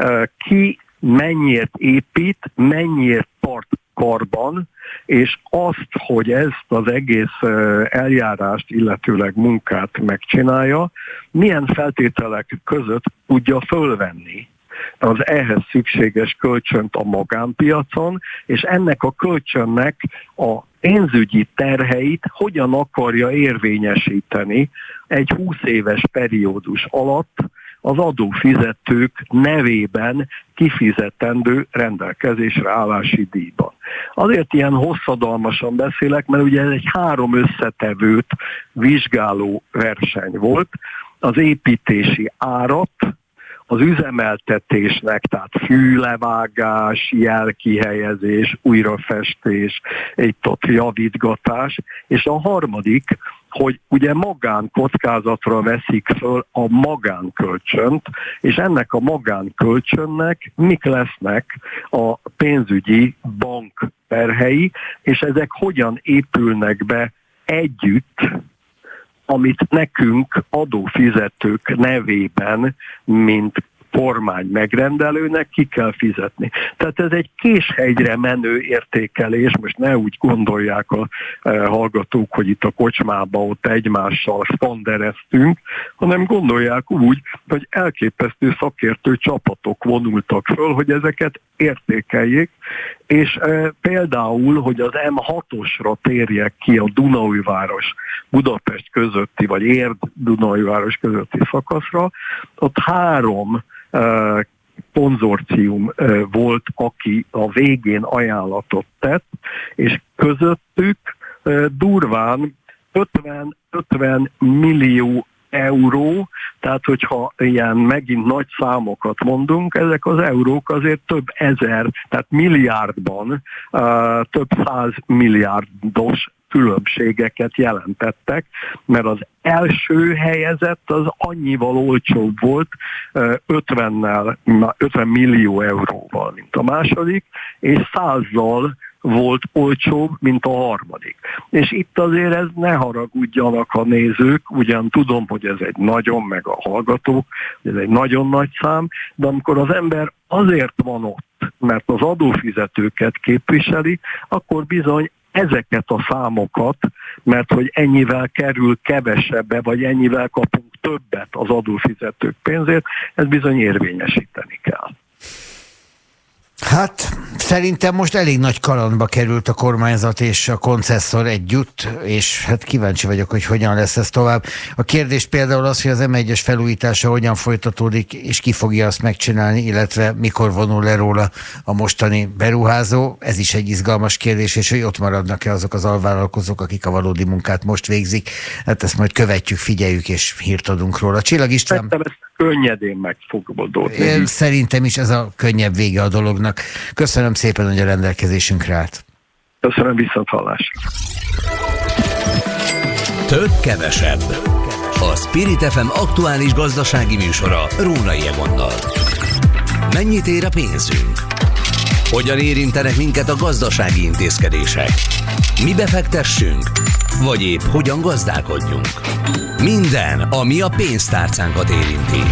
ki mennyiért épít, mennyiért tart karban, és azt, hogy ezt az egész eljárást, illetőleg munkát megcsinálja, milyen feltételek között tudja fölvenni az ehhez szükséges kölcsönt a magánpiacon, és ennek a kölcsönnek a pénzügyi terheit hogyan akarja érvényesíteni egy 20 éves periódus alatt az adófizetők nevében kifizetendő rendelkezésre állási díjban. Azért ilyen hosszadalmasan beszélek, mert ugye ez egy 3 összetevőt vizsgáló verseny volt, az építési árat, az üzemeltetésnek, tehát fűlevágás, jelkihelyezés, újrafestés, itt-ott javítgatás, és a harmadik, hogy ugye magánkockázatra veszik föl a magánkölcsönt, és ennek a magánkölcsönnek mik lesznek a pénzügyi bank terhei, és ezek hogyan épülnek be együtt, amit nekünk adófizetők nevében, mint kormány megrendelőnek ki kell fizetni. Tehát ez egy késhegyre menő értékelés, most ne úgy gondolják a hallgatók, hogy itt a kocsmába ott egymással spandereztünk, hanem gondolják úgy, hogy elképesztő szakértő csapatok vonultak föl, hogy ezeket értékeljék, és például, hogy az M6-osra térjek ki a Dunaújváros Budapest közötti, vagy Érd-Dunaújváros közötti szakaszra, ott 3 konzorcium volt, aki a végén ajánlatot tett, és közöttük durván 50 millió euró, tehát hogyha ilyen megint nagy számokat mondunk, ezek az eurók azért több ezer, tehát milliárdban több 100 milliárdos különbségeket jelentettek, mert az első helyezett az annyival olcsóbb volt, 50 millió euróval, mint a második, és 100-zal volt olcsóbb, mint a harmadik. És itt azért ez ne haragudjanak a nézők, ugyan tudom, hogy ez egy nagyon, meg a hallgatók, hogy ez egy nagyon nagy szám, de amikor az ember azért van ott, mert az adófizetőket képviseli, akkor bizony ezeket a számokat, mert hogy ennyivel kerül kevesebbe, vagy ennyivel kapunk többet az adófizetők pénzért, ez bizony érvényesíteni kell. Hát szerintem most elég nagy kalandba került a kormányzat és a koncesszor együtt, és hát kíváncsi vagyok, hogy hogyan lesz ez tovább. A kérdés például az, hogy az M1-es felújítása hogyan folytatódik, és ki fogja azt megcsinálni, illetve mikor vonul le róla a mostani beruházó. Ez is egy izgalmas kérdés, és hogy ott maradnak-e azok az alvállalkozók, akik a valódi munkát most végzik. Hát ezt majd követjük, figyeljük, és hírt adunk róla. Csillag István... Könnyedén meg fog oldódni. Szerintem is ez a könnyebb vége a dolognak. Köszönöm szépen, hogy a rendelkezésünkre állt. Köszönöm, viszonthallásra. Több kevesebb. A Spirit FM aktuális gazdasági műsora Rónai Egonnal. Mennyit ér a pénzünk? Hogyan érintenek minket a gazdasági intézkedések? Mi befektessünk? Vagy épp hogyan gazdálkodjunk? Minden, ami a pénztárcánkat érinti.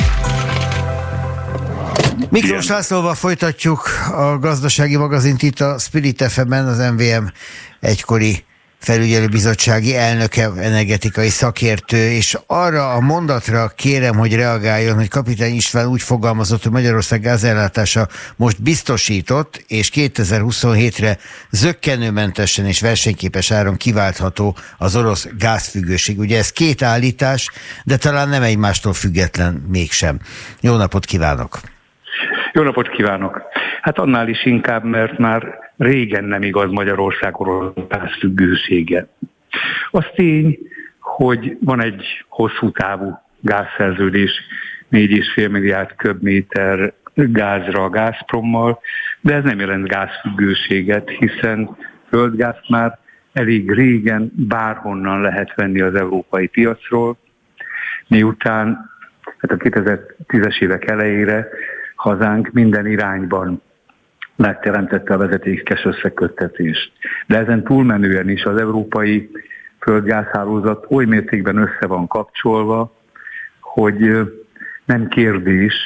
Miklós Lászlóval folytatjuk a gazdasági magazint itt a Spirit FM-ben, az MVM egykori felügyelőbizottsági elnöke, energetikai szakértő, és arra a mondatra kérem, hogy reagáljon, hogy Kapitány István úgy fogalmazott, hogy Magyarország gázellátása most biztosított, és 2027-re zökkenőmentesen és versenyképes áron kiváltható az orosz gázfüggőség. Ugye ez 2 állítás, de talán nem egymástól független mégsem. Jó napot kívánok! Jó napot kívánok! Hát annál is inkább, mert már régen nem igaz Magyarország orosz gázfüggősége. Az tény, hogy van egy hosszú távú gázszerződés, 4,5 milliárd köbméter gázra a Gazprommal, de ez nem jelent gázfüggőséget, hiszen földgázt már elég régen bárhonnan lehet venni az európai piacról, miután hát a 2010-es évek elejére hazánk minden irányban megteremtette a vezetékes összeköttetést. De ezen túlmenően is az európai földgázhálózat oly mértékben össze van kapcsolva, hogy nem kérdés,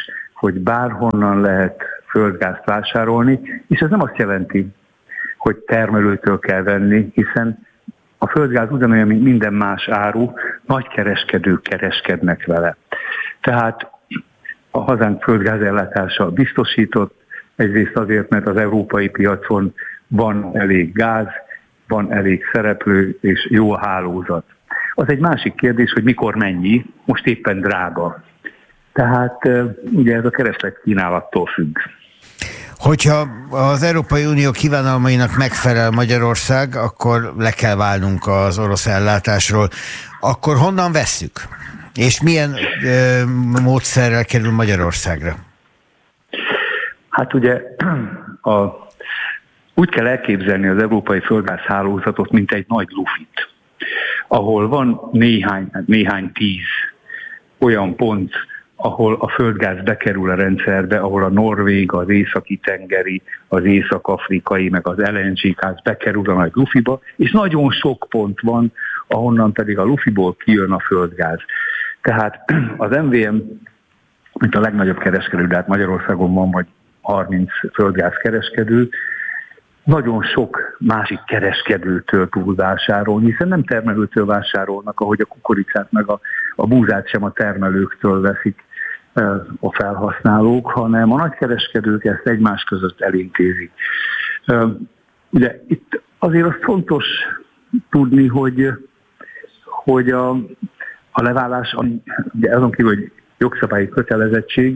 hogy bárhonnan lehet földgázt vásárolni, és ez nem azt jelenti, hogy termelőtől kell venni, hiszen a földgáz ugyanolyan, mint minden más áru, nagykereskedők kereskednek vele. Tehát a hazánk földgázellátása biztosított, egyrészt azért, mert az európai piacon van elég gáz, van elég szereplő és jó a hálózat. Az egy másik kérdés, hogy mikor mennyi, most éppen drága. Tehát ugye ez a kereslet kínálattól függ. Hogyha az Európai Unió kívánalmainak megfelel Magyarország, akkor le kell válnunk az orosz ellátásról. Akkor honnan vesszük? És milyen módszerrel kerül Magyarországra? Hát ugye úgy kell elképzelni az európai földgázhálózatot, mint egy nagy lufit, ahol van néhány 10 olyan pont, ahol a földgáz bekerül a rendszerbe, ahol a norvég, az északi-tengeri, az észak-afrikai, meg az LNG gáz bekerül a nagy lufiba, és nagyon sok pont van, ahonnan pedig a lufiból kijön a földgáz. Tehát az MVM, mint a legnagyobb kereskedő, de hát Magyarországon van vagy 30 földgázkereskedő, nagyon sok másik kereskedőtől tud vásárolni, hiszen nem termelőtől vásárolnak, ahogy a kukoricát meg a búzát sem a termelőktől veszik a felhasználók, hanem a nagykereskedők ezt egymás között elintézik. Ugye itt azért az fontos tudni, hogy a leválás, ugye azon kívül, hogy jogszabályi kötelezettség,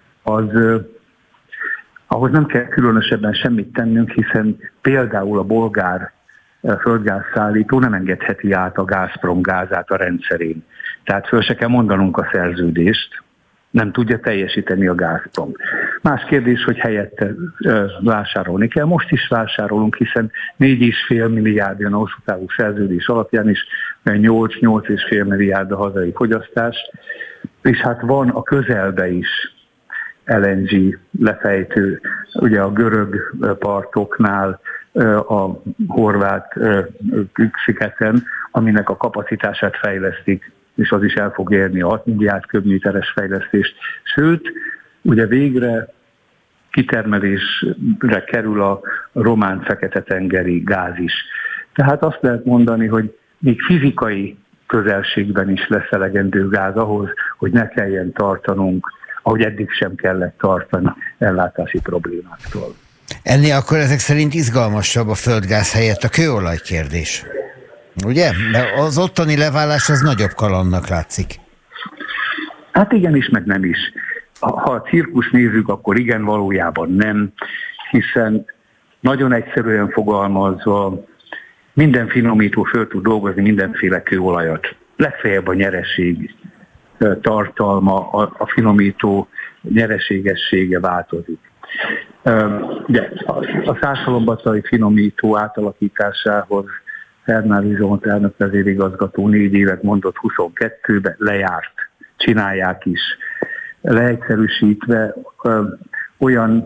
ahhoz nem kell különösebben semmit tennünk, hiszen például a bolgár földgázszállító nem engedheti át a Gazprom gázát a rendszerén. Tehát föl se kell mondanunk a szerződést, nem tudja teljesíteni a Gazprom. Más kérdés, hogy helyette vásárolni kell. Most is vásárolunk, hiszen 4,5 milliárd jön a hosszú távú szerződés alapján is, 8,5 milliárd a hazai fogyasztás, és hát van a közelbe is LNG lefejtő, ugye a görög partoknál, a horvát szigeten, aminek a kapacitását fejlesztik, és az is el fog érni a 6 milliárd köbméteres fejlesztést. Sőt, ugye végre kitermelésre kerül a román fekete-tengeri gáz is. Tehát azt lehet mondani, hogy még fizikai közelségben is lesz elegendő gáz ahhoz, hogy ne kelljen tartanunk, ahogy eddig sem kellett tartani ellátási problémáktól. Ennél akkor ezek szerint izgalmasabb a földgáz helyett a kőolaj kérdés. Ugye? De az ottani leválás az nagyobb kalandnak látszik. Hát igenis, meg nem is. Ha a cirkusz nézzük, akkor igen, valójában nem, hiszen nagyon egyszerűen fogalmazva minden finomító föl tud dolgozni mindenféle kőolajat. Legfeljebb a nyereség tartalma, a finomító nyereségessége változik. De a Szászhalombattali finomító átalakításához Fernándi Zsolt elnök vezérigazgató 4 évet mondott 22-ben, lejárt, csinálják is. Leegyszerűsítve olyan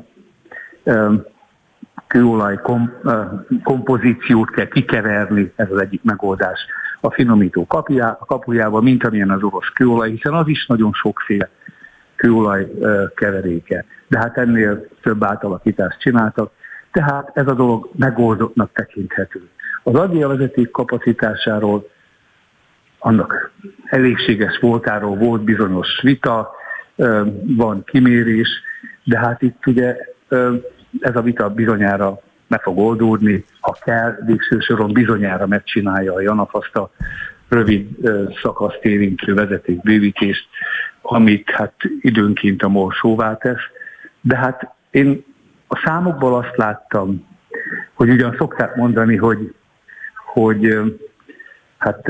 kőolaj kompozíciót kell kikeverni, ez az egyik megoldás a finomító kapujával, mint amilyen az orosz kőolaj, hiszen az is nagyon sokféle kőolaj keveréke. De hát ennél több átalakítást csináltak, tehát ez a dolog megoldottnak tekinthető. Az Adria vezeték kapacitásáról, annak elégséges voltáról volt bizonyos vita, van kimérés, de hát itt ugye ez a vita bizonyára meg fog oldódni, ha kell, végső soron bizonyára megcsinálja a JANAF azt a rövid szakaszt érintő vezetékbővítést, amit hát időnként a MOL sóvá tesz. De hát én a számokból azt láttam, hogy ugyan szokták mondani, hogy hát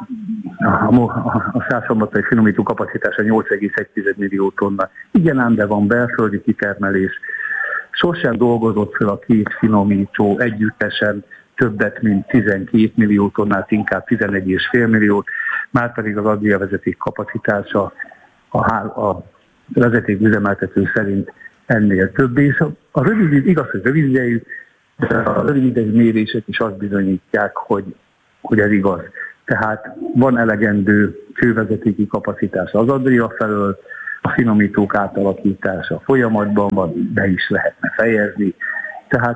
a Szászhalombattali finomító kapacitása 8,1 millió tonna. Igen, ám de van belföldi kitermelés. Sosem dolgozott fel a két finomító együttesen többet, mint 12 millió tonnát, inkább 11,5 milliót, márpedig az Adria vezeték kapacitása a vezeték üzemeltető szerint ennél több. És a rövid, igaz, hogy rövid idejű, de a rövid idejű mérések is azt bizonyítják, hogy ez igaz. Tehát van elegendő kővezetéki kapacitás az Adria felől, a finomítók átalakítása folyamatban van, be is lehetne fejezni. Tehát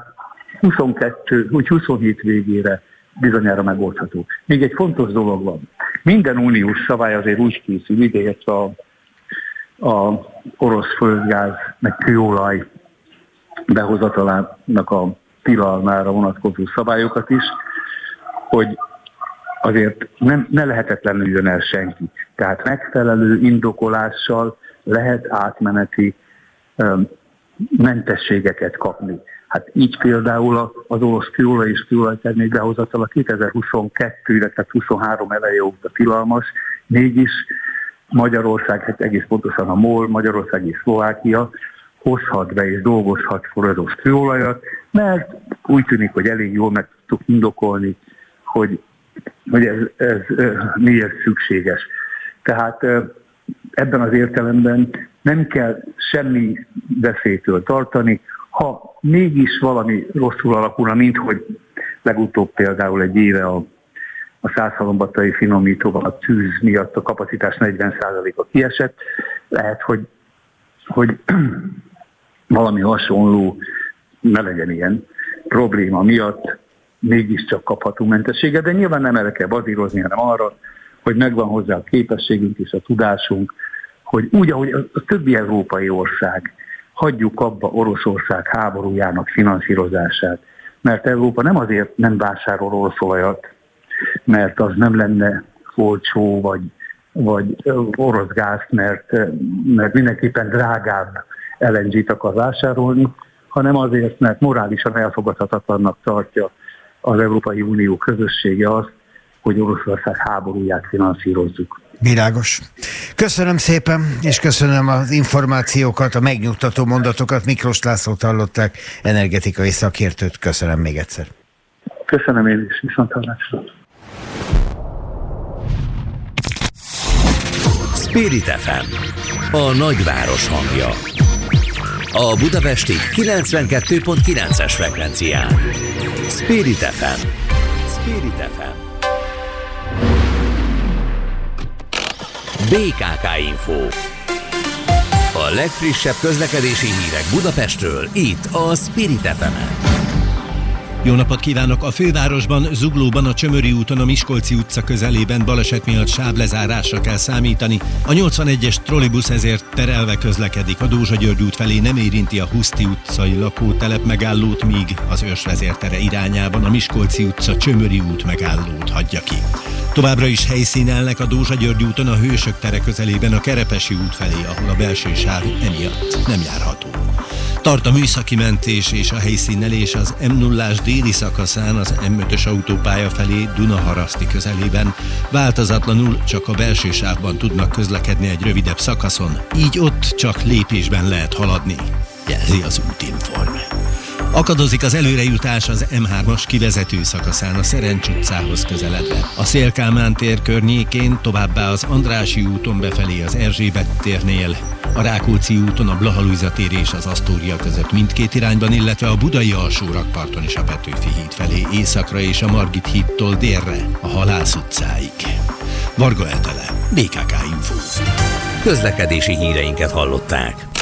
27 végére bizonyára megoldható. Még egy fontos dolog van. Minden uniós szabály azért úgy készül, ideértve a orosz földgáz, meg kőolaj behozatalának a tilalmára vonatkozó szabályokat is, hogy azért ne lehetetlenüljön el senki. Tehát megfelelő indokolással lehet átmeneti mentességeket kapni. Hát így például az orosz kőolaj és kőolajtermék behozatala 2022, illetve 23 eleje óta tilalmas, mégis Magyarország, hát egész pontosan a MOL, Magyarország és Szlovákia hozhat be és dolgozhat orosz kőolajat, mert úgy tűnik, hogy elég jól meg tudtuk indokolni, hogy ez miért szükséges. Tehát ebben az értelemben nem kell semmi veszélytől tartani, ha mégis valami rosszul alakulna, mint hogy legutóbb például egy éve a Szászhalombattai finomítóval a tűz miatt a kapacitás 40%-a kiesett, lehet, hogy valami hasonló, ne legyen ilyen probléma miatt mégiscsak kaphatunk mentességet, de nyilván nem erre kell bazírozni, hanem arra, hogy megvan hozzá a képességünk és a tudásunk, hogy úgy, ahogy a többi európai ország, hagyjuk abba Oroszország háborújának finanszírozását, mert Európa nem azért nem vásárol orosz olajat, mert az nem lenne olcsó, vagy orosz gázt, mert mindenképpen drágább LNG-t akar vásárolni, hanem azért, mert morálisan elfogadhatatlannak tartja az Európai Unió közössége azt, hogy Oroszország háborúját finanszírozzuk. Világos. Köszönöm szépen, és köszönöm az információkat, a megnyugtató mondatokat. Miklós Lászlót hallották, energetikai szakértőt. Köszönöm még egyszer. Köszönöm én is, viszonthallásra. Spirit FM, a nagyváros hangja. A budapesti 92.9-es frekvencián. Spirit FM. Spirit FM. BKK Info. A legfrissebb közlekedési hírek Budapestről, itt a Spirit FM-en. Jó napot kívánok! A fővárosban, Zuglóban, a Csömöri úton, a Miskolci utca közelében baleset miatt sávlezárásra kell számítani. A 81-es trollibusz ezért terelve közlekedik. A Dózsa György út felé nem érinti a Huszti utcai lakótelep megállót, míg az Őrsvezértere irányában a Miskolci utca Csömöri út megállót hagyja ki. Továbbra is helyszínelnek a Dózsa György úton, a Hősök tere közelében a Kerepesi út felé, ahol a belső sáv emiatt nem járható. Tart a műszaki mentés és a helyszínelés az M0-ás déli szakaszán az M5-ös autópálya felé Dunaharaszti közelében. Változatlanul csak a belső sávban tudnak közlekedni egy rövidebb szakaszon, így ott csak lépésben lehet haladni, jelzi az Útinform. Akadozik az előrejutás az M3-as kivezető szakaszán a Szerencs utcához közeledve. A Széll-Kálmán tér környékén, továbbá az Andrássy úton befelé az Erzsébet térnél, a Rákóczi úton a Blaha Lujza tér és az Asztória között mindkét irányban, illetve a Budai Alsórakparton is a Petőfi híd felé északra és a Margit hídtól délre a Halász utcáig. Varga Etele, BKK Info. Közlekedési híreinket hallották.